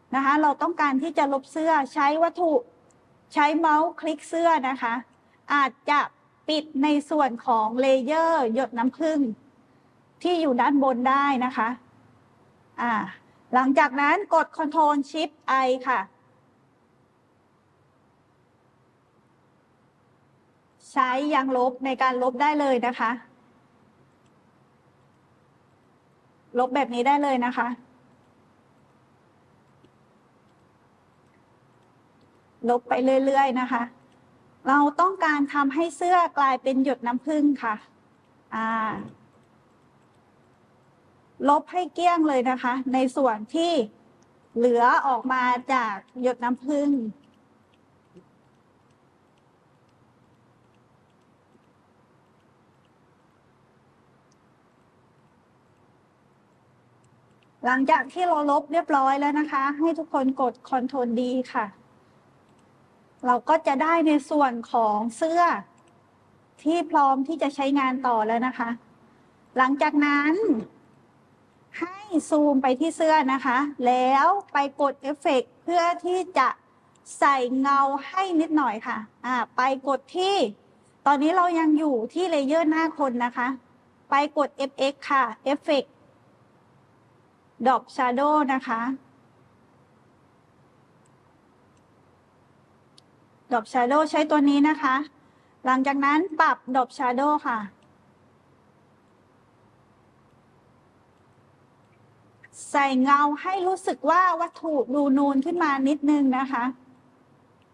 นะคะเราต้องการที่จะลบเสื้อใช้วัตถุใช้เมาส์คลิกเสื้อนะคะอาจจะปิดในส่วนของเลเยอร์หยดน้ำผึ้งที่อยู่ด้านบนได้นะคะหลังจากนั้นกด Ctrl Shift I ค่ะใช้ยางลบในการลบได้เลยนะคะลบแบบนี้ได้เลยนะคะลบไปเรื่อยๆนะคะเราต้องการทำให้เสื้อกลายเป็นหยดน้ำผึ้งค่ะลบให้เกลี้ยงเลยนะคะในส่วนที่เหลือออกมาจากหยดน้ำผึ้งหลังจากที่เราลบเรียบร้อยแล้วนะคะให้ทุกคนกด Ctrl D ค่ะเราก็จะได้ในส่วนของเสื้อที่พร้อมที่จะใช้งานต่อแล้วนะคะหลังจากนั้นให้ซูมไปที่เสื้อนะคะแล้วไปกดเอฟเฟกต์เพื่อที่จะใส่เงาให้นิดหน่อยค่ะไปกดที่ตอนนี้เรายังอยู่ที่เลเยอร์หน้าคนนะคะไปกด FX ค่ะเอฟเฟกต์ดรอปชาร์โดว์นะคะดรอปชาร์โดว์ใช้ตัวนี้นะคะหลังจากนั้นปรับดรอปชาร์โดว์ค่ะใส่เงาให้รู้สึกว่าวัตถุดูนูนขึ้นมานิดนึงนะคะ